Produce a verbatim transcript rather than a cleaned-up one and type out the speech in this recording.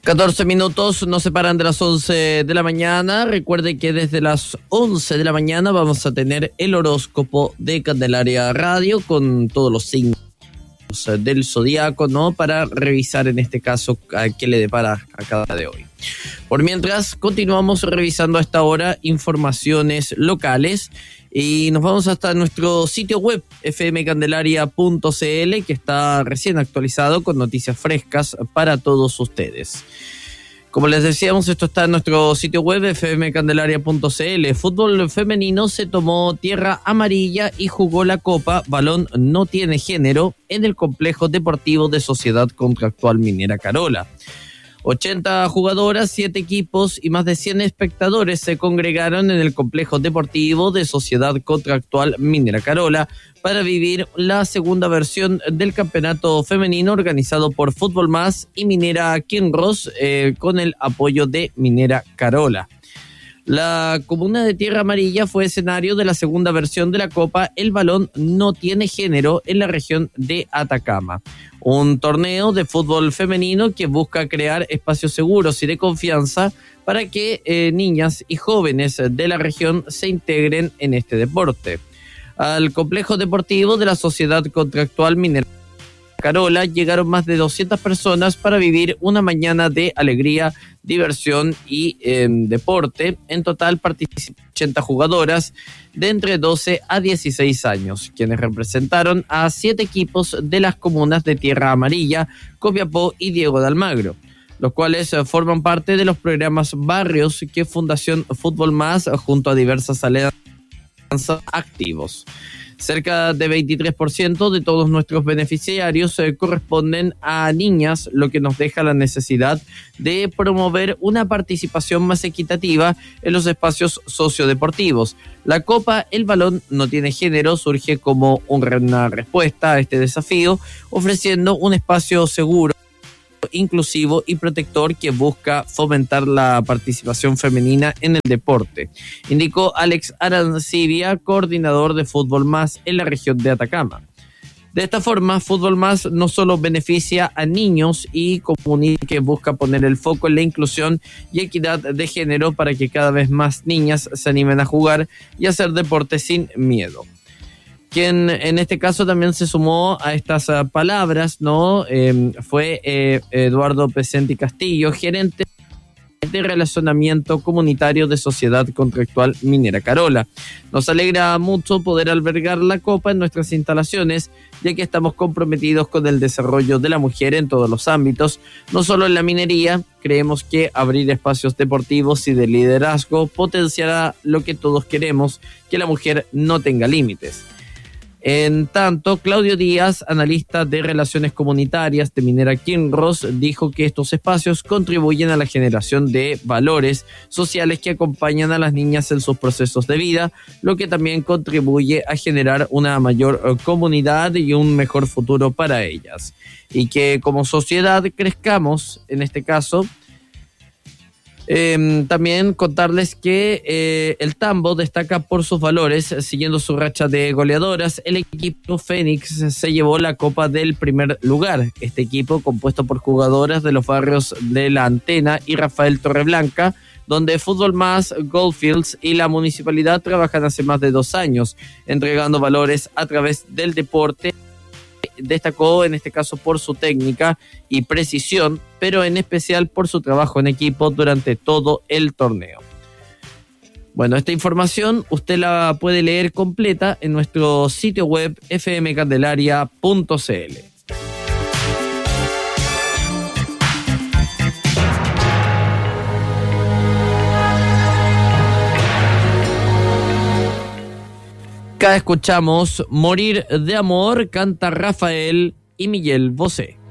catorce minutos nos separan de las once de la mañana. Recuerde que desde las once de la mañana vamos a tener el horóscopo de Candelaria Radio con todos los signos del zodiaco, ¿no? Para revisar en este caso a qué le depara a cada de hoy. Por mientras, continuamos revisando a esta hora informaciones locales y nos vamos hasta nuestro sitio web f m candelaria punto c l, que está recién actualizado con noticias frescas para todos ustedes. Como les decíamos, esto está en nuestro sitio web f m candelaria punto c l. Fútbol femenino se tomó tierra amarilla y jugó la Copa Balón No Tiene Género en el complejo deportivo de Sociedad Contractual Minera Carola. ochenta jugadoras, siete equipos y más de cien espectadores se congregaron en el complejo deportivo de Sociedad Contractual Minera Carola para vivir la segunda versión del campeonato femenino organizado por Fútbol Más y Minera Kinross eh, con el apoyo de Minera Carola. La comuna de Tierra Amarilla fue escenario de la segunda versión de la Copa El Balón No Tiene Género en la región de Atacama. Un torneo de fútbol femenino que busca crear espacios seguros y de confianza para que eh, niñas y jóvenes de la región se integren en este deporte. Al complejo deportivo de la Sociedad Contractual Minera Carola llegaron más de doscientas personas para vivir una mañana de alegría, diversión y eh, deporte. En total participaron ochenta jugadoras de entre doce a dieciséis años, quienes representaron a siete equipos de las comunas de Tierra Amarilla, Copiapó y Diego de Almagro, los cuales eh, forman parte de los programas Barrios que Fundación Fútbol Más junto a diversas alianzas activos. Cerca de veintitrés por ciento de todos nuestros beneficiarios eh, corresponden a niñas, lo que nos deja la necesidad de promover una participación más equitativa en los espacios sociodeportivos. La Copa El Balón No Tiene Género surge como una respuesta a este desafío, ofreciendo un espacio seguro, inclusivo y protector que busca fomentar la participación femenina en el deporte, indicó Alex Arancibia, coordinador de Fútbol Más en la región de Atacama. De esta forma, Fútbol Más no solo beneficia a niños y comunidad que busca poner el foco en la inclusión y equidad de género para que cada vez más niñas se animen a jugar y hacer deporte sin miedo. Quien en este caso también se sumó a estas uh, palabras, ¿no? Eh, fue eh, Eduardo Pesenti Castillo, gerente de relacionamiento comunitario de Sociedad Contractual Minera Carola. Nos alegra mucho poder albergar la Copa en nuestras instalaciones, ya que estamos comprometidos con el desarrollo de la mujer en todos los ámbitos, no solo en la minería. Creemos que abrir espacios deportivos y de liderazgo potenciará lo que todos queremos, que la mujer no tenga límites. En tanto, Claudio Díaz, analista de relaciones comunitarias de Minera Kinross, dijo que estos espacios contribuyen a la generación de valores sociales que acompañan a las niñas en sus procesos de vida, lo que también contribuye a generar una mayor comunidad y un mejor futuro para ellas. Y que como sociedad crezcamos, en este caso. Eh, también contarles que eh, el Tambo destaca por sus valores, siguiendo su racha de goleadoras. El equipo Fénix se llevó la copa del primer lugar. Este equipo, compuesto por jugadoras de los barrios de La Antena y Rafael Torreblanca, donde Fútbol Más, Goldfields y la municipalidad trabajan hace más de dos años, entregando valores a través del deporte. Destacó en este caso por su técnica y precisión, pero en especial por su trabajo en equipo durante todo el torneo. Bueno, esta información usted la puede leer completa en nuestro sitio web f m candelaria punto c l. Acá escuchamos Morir de Amor, canta Rafael y Miguel Bosé.